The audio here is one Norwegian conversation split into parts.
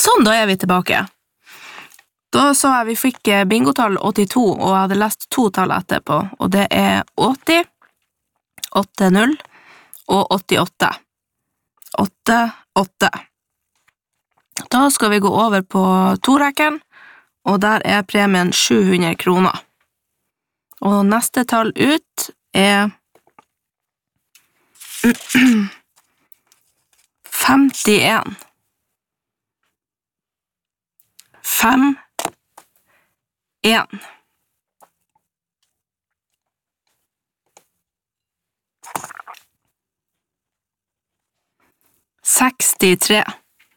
Sånn, da vi tilbake. Da så jeg vi fikk bingotall 82, og jeg hadde lest 2 tall etterpå, og det 80, 80 og 88. 8, 8. Da skal vi gå over på torekken, og der premien 700 kroner. Og neste tall ut 51. 5, 1. 63.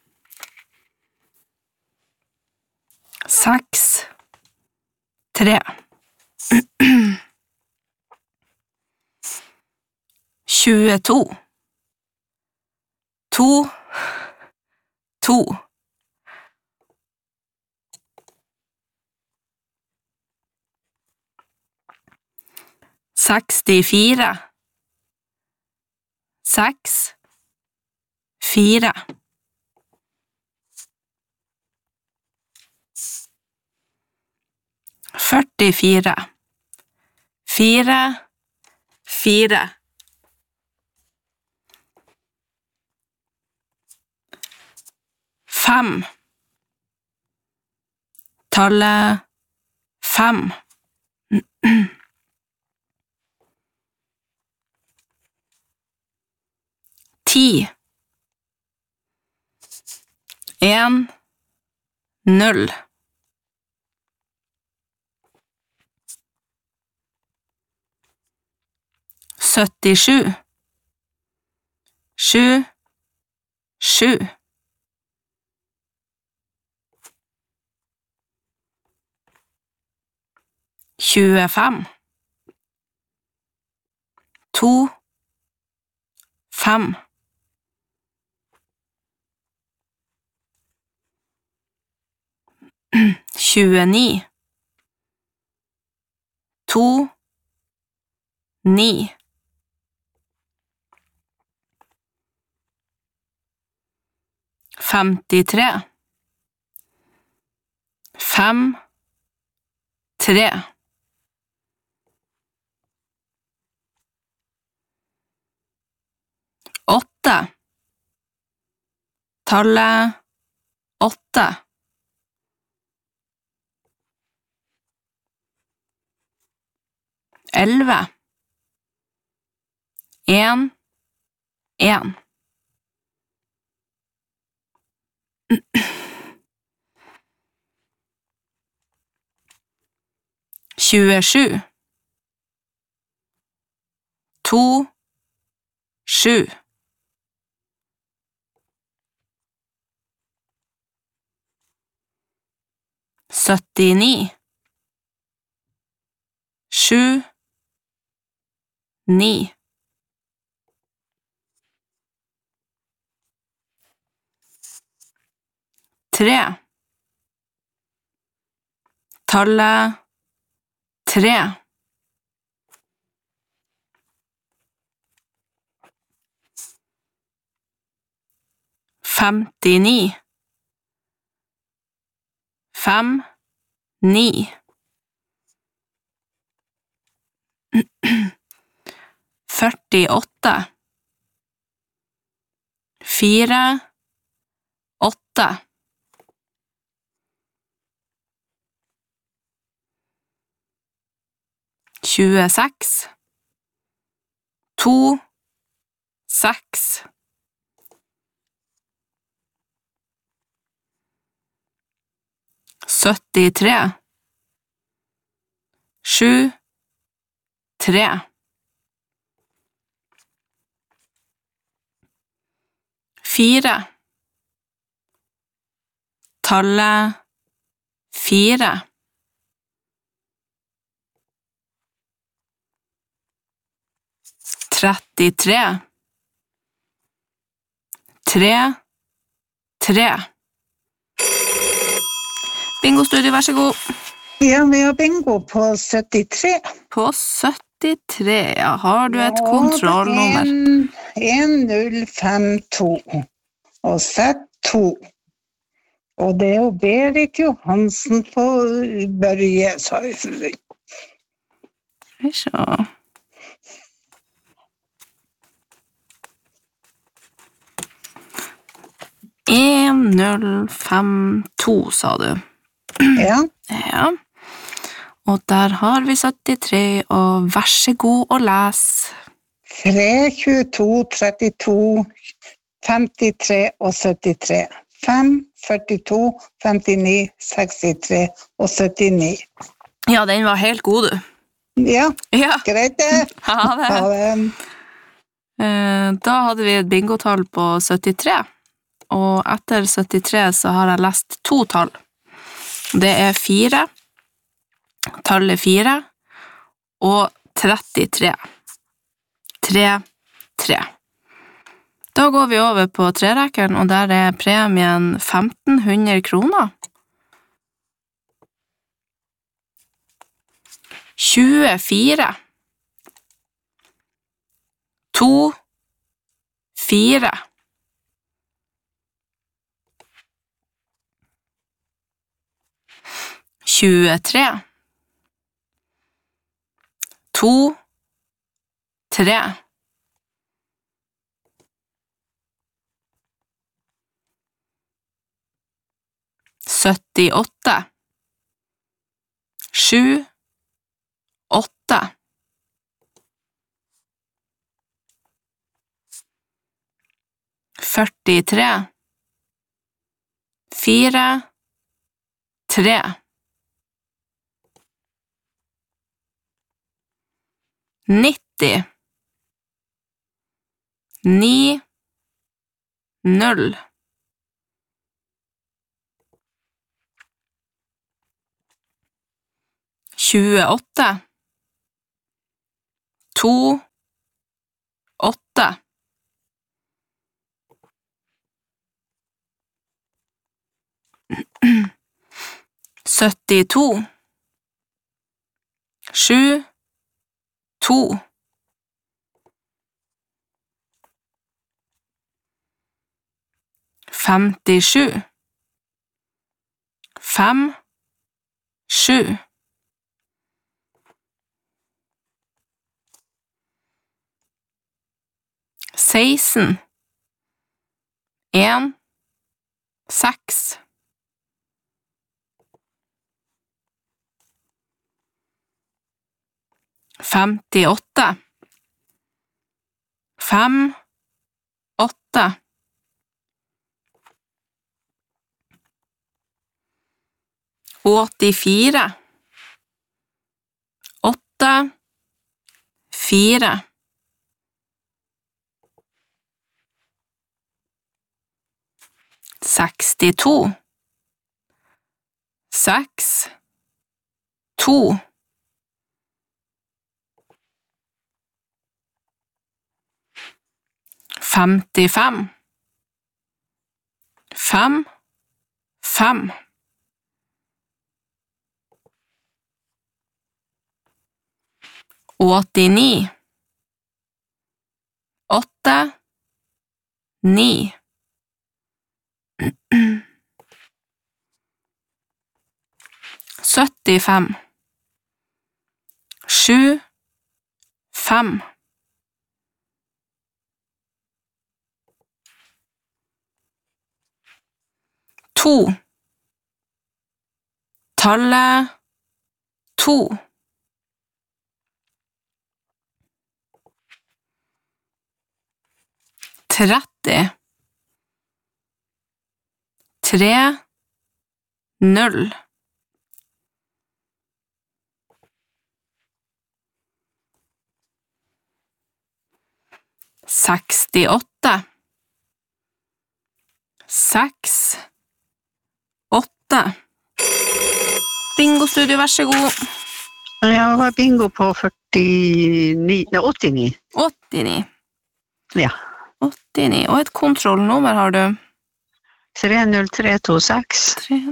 6, 3. 22. 2, 2. 64. 6, 4. 44. 4, 4. 5. Tallet 5. 10. 1, 0. 77. 7, 7. 25. 2, 5. 29. 2, 9. 53. 5, 3. 8. Tallet 8. 11. 1, 1. 27. 2, 7. 79. 7, 9. 3. Tallet 3. 59. 5, 9. 48. 4, 8. 26. 2, 6. 73. 7, 3. 4. Tallet 4. 33. 3, 3. Bingo-studio, vær så god. Ja, vi har bingo på 73. På 73, ja. Har du et kontrollnummer? 1052. Og sett 2. Og det er jo Berit Johansen på Børje, sa vi. Skal vi se. 1052, sa du. Ja. Ja. Og der har vi 73, og vær så god og les. 3, 22, 32, 53 og 73. 5, 42, 59, 63 og 79. Ja, den var helt god, du. Ja, Ja, greit det. ha det. Ha det. Da hadde vi et bingotall på 73, og etter 73 så har jeg lest 2 tall. Det er 4, tallet 4, og 33. 3, 3. Da går vi over på trerekkeren, og der er premien 1500 kroner. 24. 2, 4. 23. 2, 3. 78. 7, 8. 43. 4, 3. 90. 9, 0. 28. 2, 8. 72. 7, 2. 57. 5, 7. 16. 1, 6. 58. 5, 8. 84. 8, 4. 62. 6, 2. 55. 5, 5. 89. 8, 9. 75. 7, 5. 2. Tallet 2. 30. 3, 0. 68. 6, 8. Bingo-studio, vær så god. Jeg har bingo på 89. 89. Ja. 89. Og et kontrollnummer har du. 30326.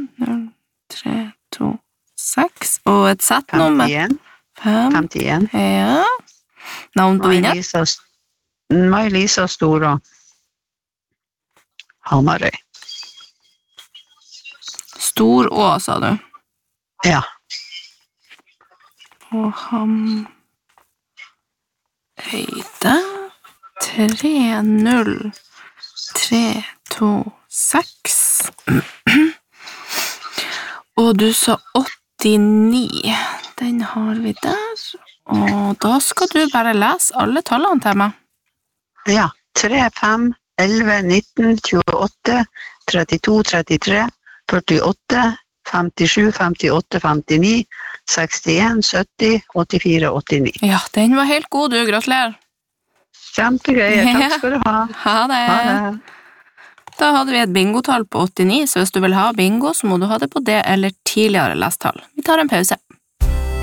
30326. Og et settnummer. 51. Ja. Navn på vinner. Mai-Lisa Stora. Hamarøy. Stor Å, sa du. Ja. Og ham... Høyde 30326. Og du sa 89. Den har vi der. Og da skal du bare lese alle tallene til meg. Ja. 3, 5, 11, 19, 28, 32, 33, 48, 57, 58, 59, 61, 70, 84, 89. Ja, den var helt god, du. Gratulerer. Kjempegøy. Takk skal du ha. Ha det. Ha det. Da hadde vi et bingotall på 89, så hvis du vil ha bingo, så må du ha det på det eller tidligere lesttall. Vi tar en pause.